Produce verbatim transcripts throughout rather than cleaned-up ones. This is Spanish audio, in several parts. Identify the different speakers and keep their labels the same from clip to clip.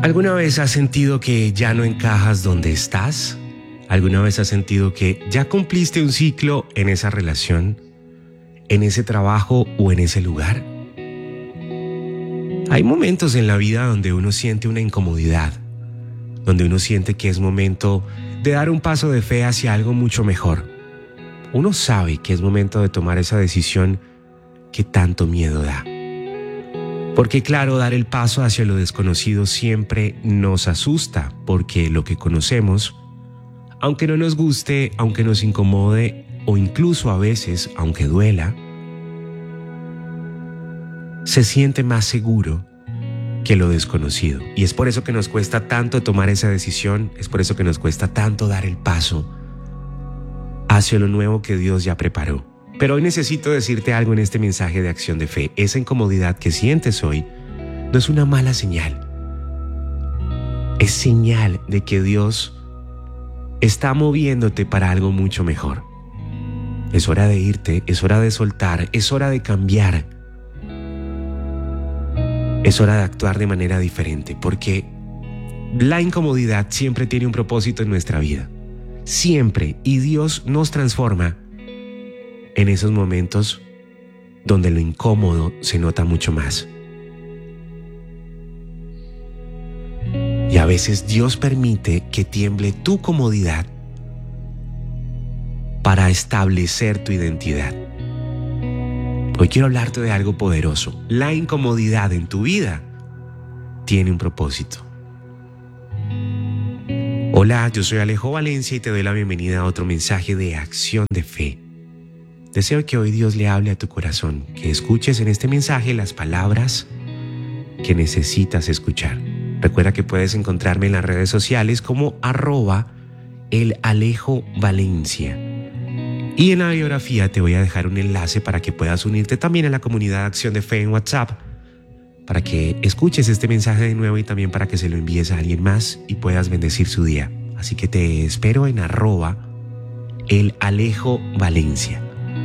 Speaker 1: ¿Alguna vez has sentido que ya no encajas donde estás? ¿Alguna vez has sentido que ya cumpliste un ciclo en esa relación, en ese trabajo o en ese lugar? Hay momentos en la vida donde uno siente una incomodidad, donde uno siente que es momento de dar un paso de fe hacia algo mucho mejor. Uno sabe que es momento de tomar esa decisión que tanto miedo da. Porque claro, dar el paso hacia lo desconocido siempre nos asusta, porque lo que conocemos, aunque no nos guste, aunque nos incomode o incluso a veces, aunque duela, se siente más seguro que lo desconocido. Y es por eso que nos cuesta tanto tomar esa decisión, es por eso que nos cuesta tanto dar el paso hacia lo nuevo que Dios ya preparó. Pero hoy necesito decirte algo en este mensaje de acción de fe. Esa incomodidad que sientes hoy no es una mala señal. Es señal de que Dios está moviéndote para algo mucho mejor. Es hora de irte, es hora de soltar, es hora de cambiar. Es hora de actuar de manera diferente, porque la incomodidad siempre tiene un propósito en nuestra vida. Siempre. Y Dios nos transforma en esos momentos donde lo incómodo se nota mucho más. Y a veces Dios permite que tiemble tu comodidad para establecer tu identidad. Hoy quiero hablarte de algo poderoso. La incomodidad en tu vida tiene un propósito. Hola, yo soy Alejo Valencia y te doy la bienvenida a otro mensaje de acción de fe. Deseo que hoy Dios le hable a tu corazón, que escuches en este mensaje las palabras que necesitas escuchar. Recuerda que puedes encontrarme en las redes sociales como arroba el Alejo Valencia. Y en la biografía te voy a dejar un enlace para que puedas unirte también a la comunidad de Acción de Fe en WhatsApp, para que escuches este mensaje de nuevo y también para que se lo envíes a alguien más y puedas bendecir su día. Así que te espero en arroba el Alejo Valencia.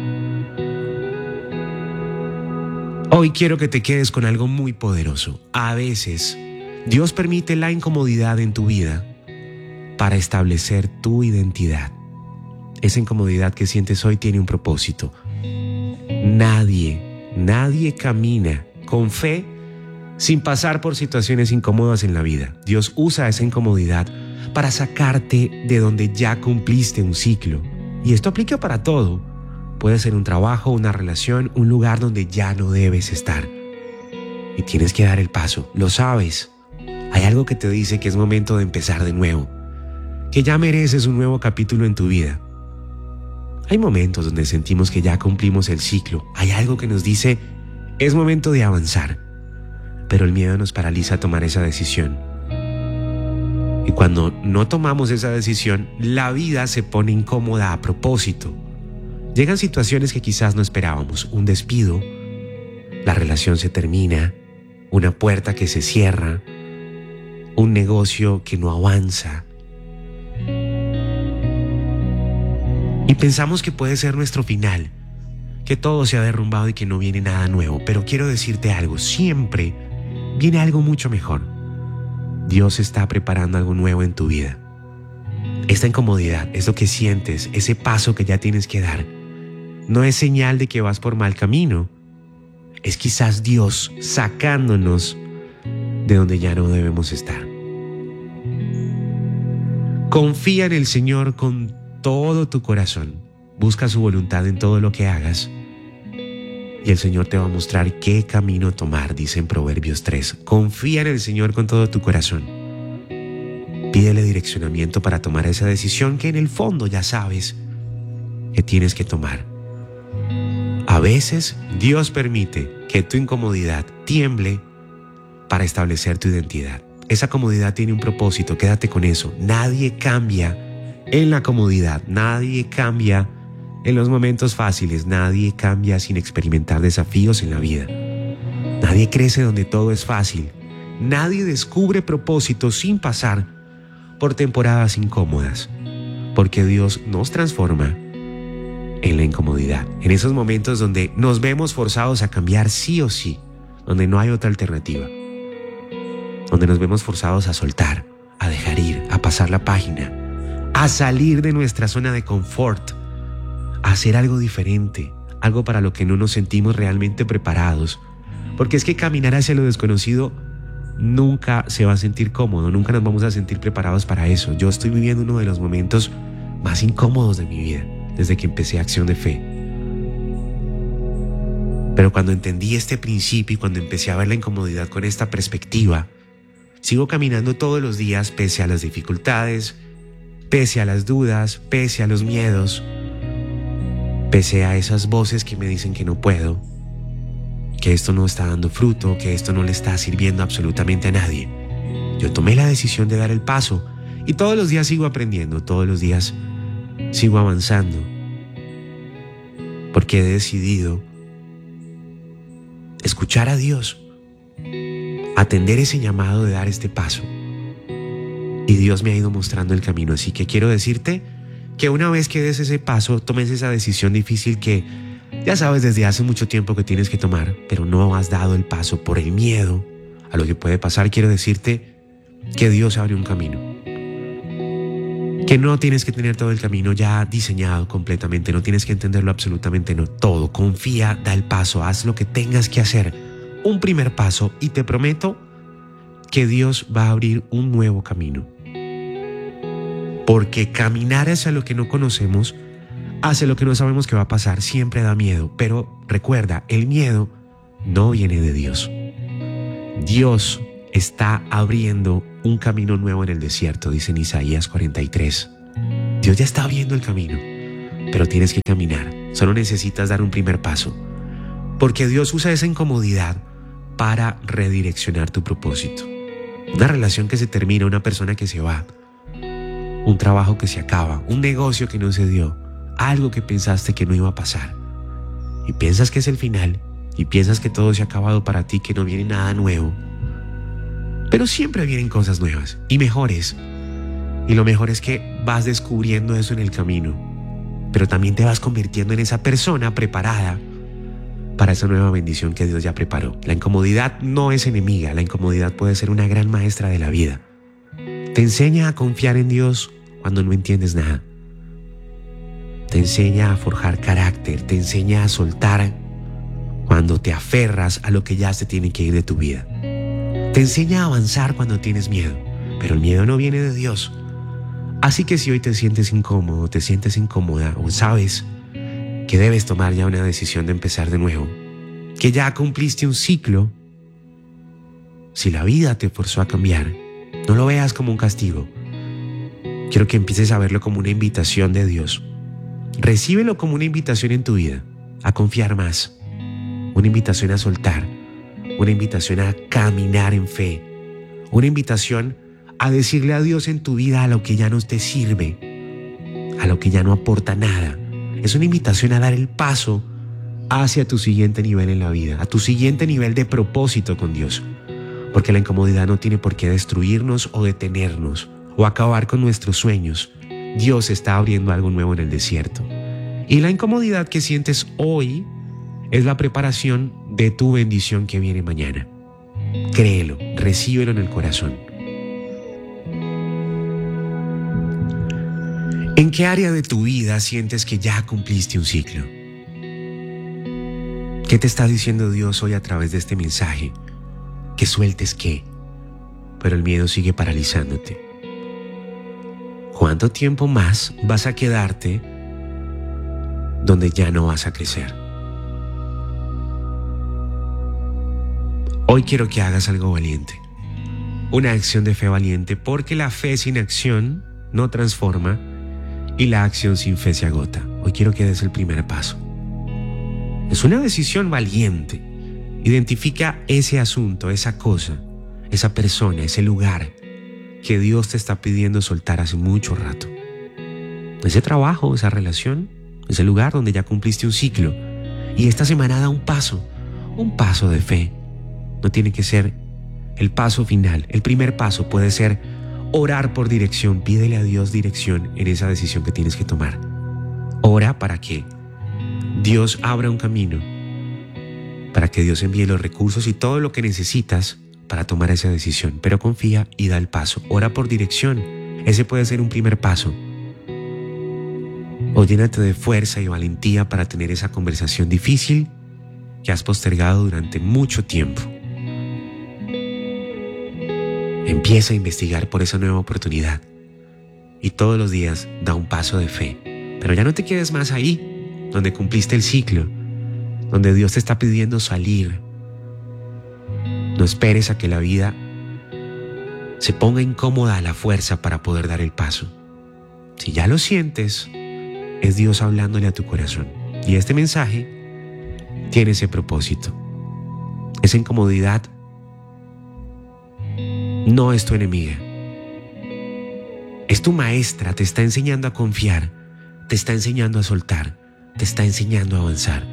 Speaker 1: Hoy quiero que te quedes con algo muy poderoso. A veces, Dios permite la incomodidad en tu vida para establecer tu identidad. Esa incomodidad que sientes hoy tiene un propósito. Nadie, nadie camina con fe sin pasar por situaciones incómodas en la vida. Dios usa esa incomodidad para sacarte de donde ya cumpliste un ciclo. Y esto aplica para todo. Puede ser un trabajo, una relación, un lugar donde ya no debes estar. Y tienes que dar el paso, lo sabes. Hay algo que te dice que es momento de empezar de nuevo, que ya mereces un nuevo capítulo en tu vida. Hay momentos donde sentimos que ya cumplimos el ciclo. Hay algo que nos dice, es momento de avanzar. Pero el miedo nos paraliza a tomar esa decisión. Y cuando no tomamos esa decisión, la vida se pone incómoda a propósito. Llegan situaciones que quizás no esperábamos, un despido, la relación se termina, una puerta que se cierra, un negocio que no avanza. Y pensamos que puede ser nuestro final, que todo se ha derrumbado y que no viene nada nuevo. Pero quiero decirte algo, siempre viene algo mucho mejor. Dios está preparando algo nuevo en tu vida. Esta incomodidad es lo que sientes, ese paso que ya tienes que dar. No es señal de que vas por mal camino. Es quizás Dios sacándonos de donde ya no debemos estar. Confía en el Señor con todo tu corazón. Busca su voluntad en todo lo que hagas. Y el Señor te va a mostrar qué camino tomar, dice en Proverbios tres. Confía en el Señor con todo tu corazón. Pídele direccionamiento para tomar esa decisión que en el fondo ya sabes que tienes que tomar. A veces Dios permite que tu incomodidad tiemble para establecer tu identidad. Esa comodidad tiene un propósito, quédate con eso. Nadie cambia en la comodidad, nadie cambia en los momentos fáciles, nadie cambia sin experimentar desafíos en la vida. Nadie crece donde todo es fácil. Nadie descubre propósitos sin pasar por temporadas incómodas, porque Dios nos transforma en la incomodidad, en esos momentos donde nos vemos forzados a cambiar sí o sí, donde no hay otra alternativa. donde nos vemos forzados a soltar, a dejar ir, a pasar la página, a salir de nuestra zona de confort, a hacer algo diferente, algo para lo que no nos sentimos realmente preparados. Porque es que caminar hacia lo desconocido nunca se va a sentir cómodo, nunca nos vamos a sentir preparados para eso. Yo estoy viviendo uno de los momentos más incómodos de mi vida desde que empecé Acción de Fe. Pero cuando entendí este principio y cuando empecé a ver la incomodidad con esta perspectiva, sigo caminando todos los días pese a las dificultades, pese a las dudas, pese a los miedos, pese a esas voces que me dicen que no puedo, que esto no está dando fruto, que esto no le está sirviendo absolutamente a nadie. Yo tomé la decisión de dar el paso y todos los días sigo aprendiendo, todos los días sigo avanzando, porque he decidido escuchar a Dios, atender ese llamado de dar este paso. Y Dios me ha ido mostrando el camino, así que quiero decirte que una vez que des ese paso, tomes esa decisión difícil que ya sabes desde hace mucho tiempo que tienes que tomar, pero no has dado el paso por el miedo a lo que puede pasar. Quiero decirte que Dios abre un camino, que no tienes que tener todo el camino ya diseñado completamente, no tienes que entenderlo absolutamente, no todo. Confía, da el paso, haz lo que tengas que hacer, un primer paso, y te prometo que Dios va a abrir un nuevo camino. Porque caminar hacia lo que no conocemos, hacia lo que no sabemos que va a pasar, siempre da miedo. Pero recuerda, el miedo no viene de Dios. Dios está abriendo un camino nuevo en el desierto, dice en Isaías cuarenta y tres. Dios ya está abriendo el camino, pero tienes que caminar. Solo necesitas dar un primer paso, porque Dios usa esa incomodidad para redireccionar tu propósito. Una relación que se termina, una persona que se va, un trabajo que se acaba, un negocio que no se dio, algo que pensaste que no iba a pasar. Y piensas que es el final, y piensas que todo se ha acabado para ti, que no viene nada nuevo. Pero siempre vienen cosas nuevas y mejores. Y lo mejor es que vas descubriendo eso en el camino, pero también te vas convirtiendo en esa persona preparada para esa nueva bendición que Dios ya preparó. La incomodidad no es enemiga, la incomodidad puede ser una gran maestra de la vida. Te enseña a confiar en Dios cuando no entiendes nada. Te enseña a forjar carácter, te enseña a soltar cuando te aferras a lo que ya se tiene que ir de tu vida. Te enseña a avanzar cuando tienes miedo, pero el miedo no viene de Dios. Así que si hoy te sientes incómodo, te sientes incómoda o sabes que debes tomar ya una decisión de empezar de nuevo, que ya cumpliste un ciclo, si la vida te forzó a cambiar, no lo veas como un castigo. Quiero que empieces a verlo como una invitación de Dios. Recíbelo como una invitación en tu vida, a confiar más, una invitación a soltar, una invitación a caminar en fe, una invitación a decirle a Dios en tu vida a lo que ya no te sirve, a lo que ya no aporta nada. Es una invitación a dar el paso hacia tu siguiente nivel en la vida, a tu siguiente nivel de propósito con Dios. Porque la incomodidad no tiene por qué destruirnos o detenernos o acabar con nuestros sueños. Dios está abriendo algo nuevo en el desierto. Y la incomodidad que sientes hoy es la preparación de tu bendición que viene mañana. Créelo, recíbelo en el corazón. ¿En qué área de tu vida sientes que ya cumpliste un ciclo? ¿Qué te está diciendo Dios hoy a través de este mensaje? Que sueltes qué, pero el miedo sigue paralizándote. ¿Cuánto tiempo más vas a quedarte donde ya no vas a crecer? Hoy quiero que hagas algo valiente, una acción de fe valiente, porque la fe sin acción no transforma y la acción sin fe se agota. Hoy quiero que des el primer paso. Es una decisión valiente. Identifica ese asunto, esa cosa, esa persona, ese lugar que Dios te está pidiendo soltar hace mucho rato. Ese trabajo, esa relación, ese lugar donde ya cumpliste un ciclo. Y esta semana da un paso, un paso de fe. No tiene que ser el paso final. El primer paso puede ser orar por dirección. Pídele a Dios dirección en esa decisión que tienes que tomar. Ora para que Dios abra un camino, para que Dios envíe los recursos y todo lo que necesitas para tomar esa decisión, pero confía y da el paso. Ora por dirección. Ese puede ser un primer paso. O llénate de fuerza y valentía para tener esa conversación difícil que has postergado durante mucho tiempo. Empieza a investigar por esa nueva oportunidad y todos los días da un paso de fe. Pero ya no te quedes más ahí, donde cumpliste el ciclo, donde Dios te está pidiendo salir. No esperes a que la vida se ponga incómoda a la fuerza para poder dar el paso. Si ya lo sientes, es Dios hablándole a tu corazón. Y este mensaje tiene ese propósito. Esa incomodidad no es tu enemiga. Es tu maestra, te está enseñando a confiar, te está enseñando a soltar, te está enseñando a avanzar.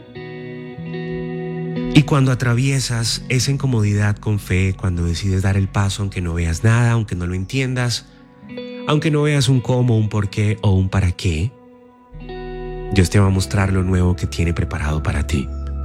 Speaker 1: Y cuando atraviesas esa incomodidad con fe, cuando decides dar el paso aunque no veas nada, aunque no lo entiendas, aunque no veas un cómo, un por qué o un para qué, Dios te va a mostrar lo nuevo que tiene preparado para ti.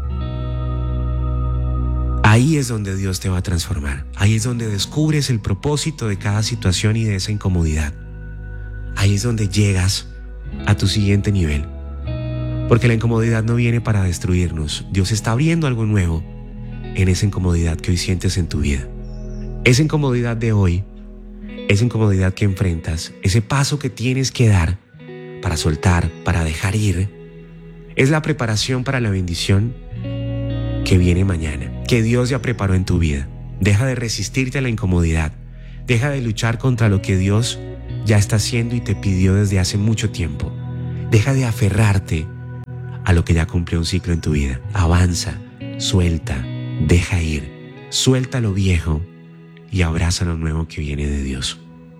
Speaker 1: Ahí es donde Dios te va a transformar. Ahí es donde descubres el propósito de cada situación y de esa incomodidad. Ahí es donde llegas a tu siguiente nivel. Porque la incomodidad no viene para destruirnos. Dios está abriendo algo nuevo en esa incomodidad que hoy sientes en tu vida. Esa incomodidad de hoy, esa incomodidad que enfrentas, ese paso que tienes que dar para soltar, para dejar ir, es la preparación para la bendición que viene mañana, que Dios ya preparó en tu vida. Deja de resistirte a la incomodidad. Deja de luchar contra lo que Dios ya está haciendo y te pidió desde hace mucho tiempo. Deja de aferrarte a lo que ya cumplió un ciclo en tu vida. Avanza, suelta, deja ir, suelta lo viejo y abraza lo nuevo que viene de Dios.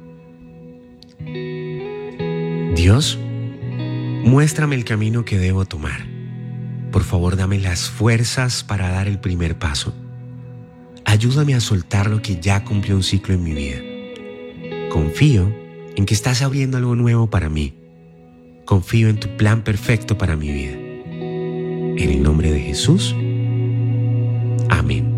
Speaker 1: Dios, muéstrame el camino que debo tomar. Por favor, dame las fuerzas para dar el primer paso. Ayúdame a soltar lo que ya cumplió un ciclo en mi vida. Confío en que estás abriendo algo nuevo para mí. Confío en tu plan perfecto para mi vida. En el nombre de Jesús. Amén.